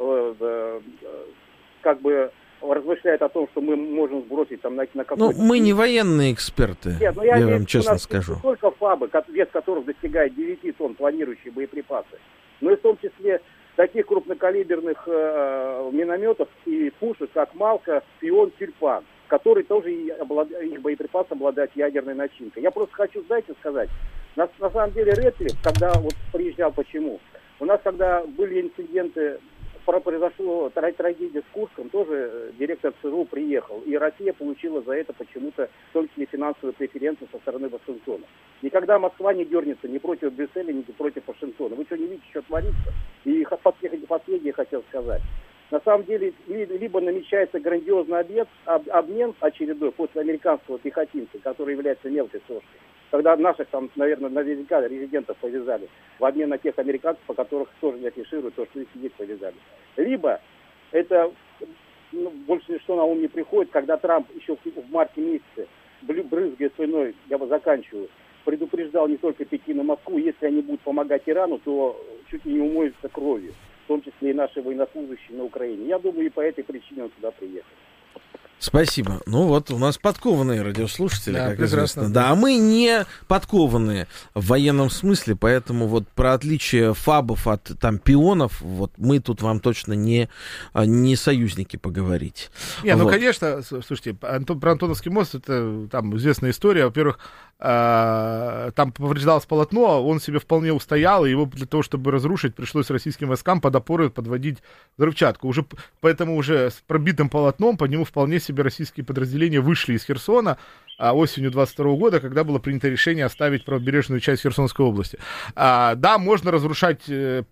как бы размышляет о том, что мы можем сбросить там на какой-то... мы не военные эксперты. Нет, я вам честно скажу. Не только ФАБы, вес которых достигает 9 тонн, планирующие боеприпасы, но и в том числе таких крупнокалиберных минометов и пушек, как Малка, Пион, Тюльпан, которые тоже их боеприпасы обладают ядерной начинкой. Я просто хочу, знаете, сказать, на самом деле Рэдклифф, когда вот приезжал, почему? У нас, когда были инциденты, произошла трагедия с Курском, тоже директор ЦРУ приехал, и Россия получила за это почему-то, в том числе, финансовые преференции со стороны Вашингтона. Никогда Москва не дернется ни против Брюсселя, ни против Вашингтона. Вы что, не видите, что творится? И последнее хотел сказать. На самом деле, либо намечается грандиозный обмен очередной после американского пехотинца, который является мелкой сошкой, когда наших там, наверняка резидентов повязали в обмен на тех американцев, по которых тоже не афишируют то, что их сидеть повязали. Либо это больше ничто на ум не приходит, когда Трамп еще в марте месяце, брызгая слюной, я бы заканчиваю, предупреждал не только Пекин и Москву, если они будут помогать Ирану, то чуть ли не умоются кровью, в том числе и наши военнослужащие на Украине. Я думаю, и по этой причине он сюда приехал. Спасибо. Ну вот, у нас подкованные радиослушатели, да, как прекрасно. известно. Да, а мы не подкованные в военном смысле, поэтому вот про отличие ФАБов от там пионов, вот мы тут вам точно не союзники поговорить. Не, ну, конечно, слушайте, про Антоновский мост, это там известная история. Во-первых, там повреждалось полотно, он себе вполне устоял, и его для того, чтобы разрушить, пришлось российским войскам под опоры подводить взрывчатку. Поэтому уже с пробитым полотном по нему вполне себе российские подразделения вышли из Херсона осенью 22 года, когда было принято решение оставить правобережную часть Херсонской области. Да, можно разрушать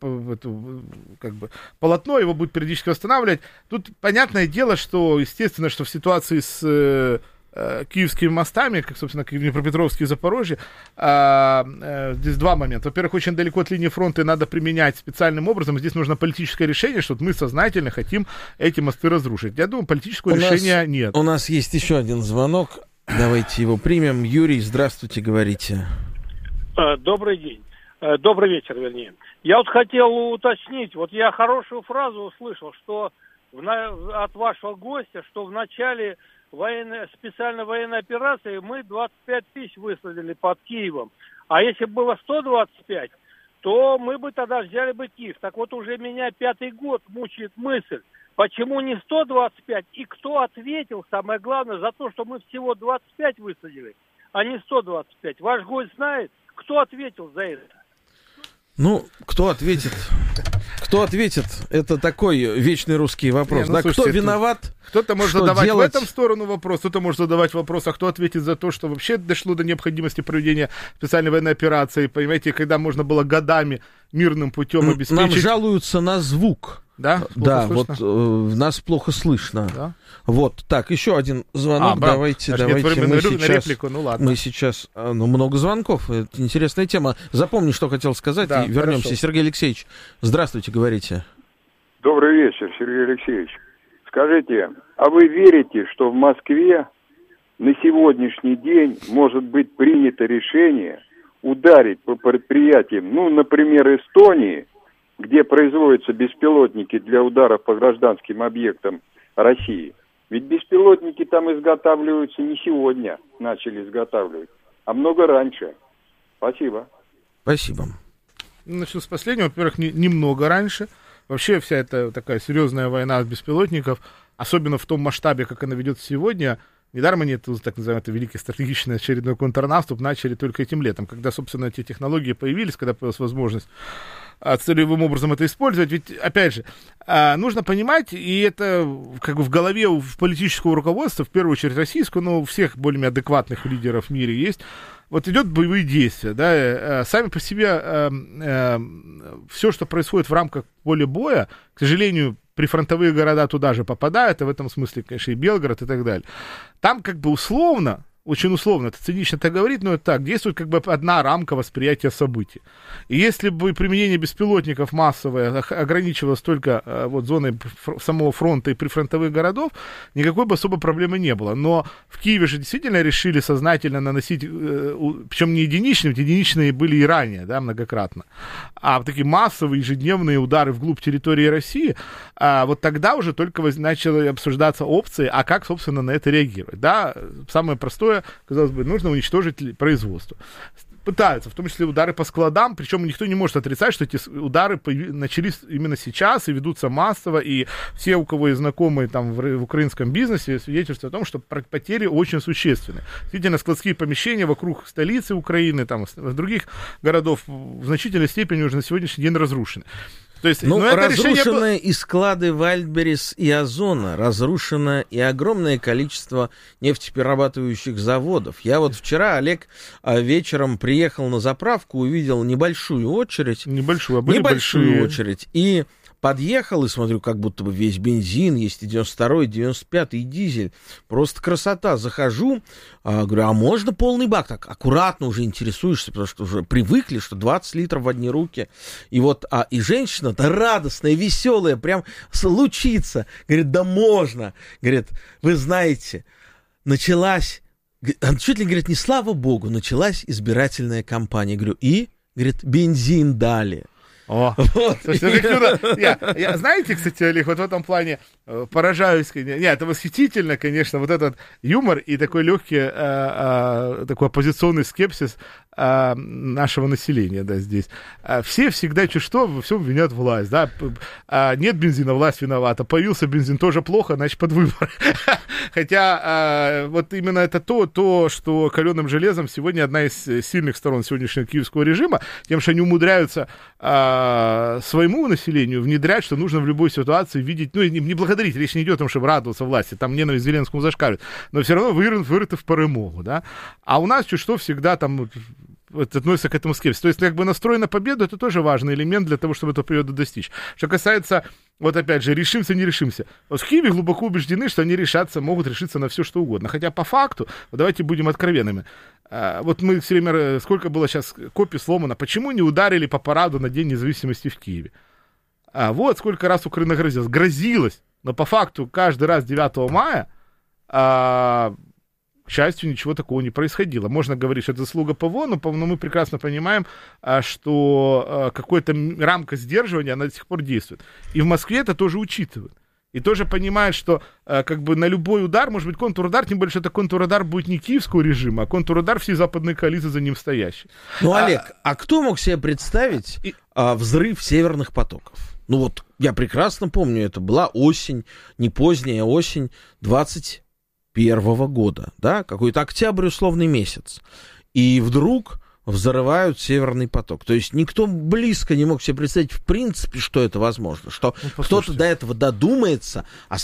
полотно, его будет периодически восстанавливать. Тут понятное дело, что, естественно, что в ситуации с киевскими мостами, как, собственно, Днепропетровский и Запорожье, здесь два момента. Во-первых, очень далеко от линии фронта, и надо применять специальным образом. Здесь нужно политическое решение, что мы сознательно хотим эти мосты разрушить. Я думаю, политического решения нет. У нас есть еще один звонок. Давайте его примем. Юрий, здравствуйте, говорите. Добрый день. Добрый вечер, вернее. Я вот хотел уточнить, вот я хорошую фразу услышал, что от вашего гостя, что в начале специальной военной операции мы 25 тысяч высадили под Киевом. А если бы было 125, то мы бы тогда взяли бы Киев. Так вот уже меня 5-й год мучает мысль, почему не 125, и кто ответил, самое главное, за то, что мы всего 25 высадили, а не 125. Ваш гость знает, кто ответил за это? Ну, кто ответит? Кто ответит? Это такой вечный русский вопрос. Не, ну, слушайте, кто виноват? Кто-то может задавать делать? в этом сторону вопрос, кто-то может задавать вопрос, а кто ответит за то, что вообще дошло до необходимости проведения специальной военной операции, понимаете, когда можно было годами мирным путем обеспечить... Нам жалуются на звук. Да? Да, вот нас плохо слышно. Да? Вот, так, еще один звонок. Давайте мы сейчас... много звонков, это интересная тема. Запомни, что хотел сказать, да, и вернемся. Хорошо. Сергей Алексеевич, здравствуйте, говорите. Добрый вечер, Сергей Алексеевич. Скажите, а вы верите, что в Москве на сегодняшний день может быть принято решение ударить по предприятиям, например, Эстонии, где производятся беспилотники для ударов по гражданским объектам России? Ведь беспилотники там изготавливаются не сегодня, начали изготавливать, а много раньше. Спасибо. Спасибо. Начну с последнего. Во-первых, немного раньше. Вообще вся эта такая серьезная война беспилотников, особенно в том масштабе, как она ведется сегодня, недаром они, так называемый, это великий стратегический очередной контрнаступ, начали только этим летом, когда, собственно, эти технологии появились, когда появилась возможность целевым образом это использовать. Ведь, опять же, нужно понимать, и это как бы в голове у политического руководства, в первую очередь российского, но у всех более-менее адекватных лидеров в мире есть, вот идет боевые действия, да, сами по себе все, что происходит в рамках поля боя, к сожалению, прифронтовые города туда же попадают, и в этом смысле, конечно, и Белгород и так далее. Там как бы условно, очень условно, это цинично так говорить, но это так, действует как бы одна рамка восприятия событий. И если бы применение беспилотников массовое ограничивалось только вот зоной самого фронта и прифронтовых городов, никакой бы особой проблемы не было. Но в Киеве же действительно решили сознательно наносить, причем не единичные, ведь единичные были и ранее, да, многократно, а такие массовые ежедневные удары вглубь территории России, вот тогда уже только начали обсуждаться опции, а как, собственно, на это реагировать. Да, самое простое, казалось бы, нужно уничтожить производство. Пытаются, в том числе удары по складам, причем никто не может отрицать, что эти удары начались именно сейчас и ведутся массово, и все, у кого есть знакомые там в украинском бизнесе, свидетельствуют о том, что потери очень существенны. Действительно, складские помещения вокруг столицы Украины, там, других городов в значительной степени уже на сегодняшний день разрушены. То есть, разрушены и склады Вальдберрис и Озона, разрушено и огромное количество нефтеперерабатывающих заводов. Я вот вчера, Олег, вечером приехал на заправку, увидел небольшую очередь. Небольшую очередь. И подъехал и смотрю, как будто бы весь бензин, есть и 92-й, 95-й, и дизель. Просто красота. Захожу, говорю, а можно полный бак? Так аккуратно уже интересуешься, потому что уже привыкли, что 20 литров в одни руки. И вот, и женщина-то радостная, веселая, прям лучится. Говорит, да можно. Говорит, вы знаете, началась, чуть ли, говорит, не слава богу, началась избирательная кампания. Говорю, и? Говорит, бензин дали. О, вот. Я, знаете, кстати, Олег, вот в этом плане поражаюсь. Нет, это восхитительно, конечно, вот этот юмор и такой легкий, такой оппозиционный скепсис нашего населения, да, здесь. Все всегда чуть что, во всем винят власть, да. Нет бензина, власть виновата. Появился бензин, тоже плохо, значит, под выборы. Хотя вот именно это то, что каленым железом сегодня одна из сильных сторон сегодняшнего киевского режима, тем, что они умудряются своему населению внедрять, что нужно в любой ситуации видеть, ну, не благодарить, речь не идет о том, чтобы радоваться власти, там ненависть к Зеленскому зашкаливает, но все равно вырыты в перемогу, да. А у нас чуть что всегда там относится к этому скепсису. То есть, как бы настрой на победу, это тоже важный элемент для того, чтобы этого периода достичь. Что касается, вот опять же, решимся, не решимся. Вот в Киеве глубоко убеждены, что они могут решиться на все, что угодно. Хотя по факту, вот давайте будем откровенными. Вот мы все время, сколько было сейчас копий сломано, почему не ударили по параду на День независимости в Киеве? Вот сколько раз Украина грозилась, но по факту каждый раз 9 мая, к счастью, ничего такого не происходило. Можно говорить, что это заслуга ПВО, но мы прекрасно понимаем, что какая-то рамка сдерживания, она до сих пор действует. И в Москве это тоже учитывают. И тоже понимает, что как бы на любой удар может быть контрудар, тем более, что это контрудар будет не киевского режима, а контрудар всей западной коалиции за ним стоящей. Ну, Олег, а кто мог себе представить взрыв северных потоков? Ну вот, я прекрасно помню, это была осень, не поздняя осень 21 года, да, какой-то октябрь, условный месяц. И вдруг взрывают Северный поток. То есть никто близко не мог себе представить в принципе, что это возможно, что кто-то до этого додумается, а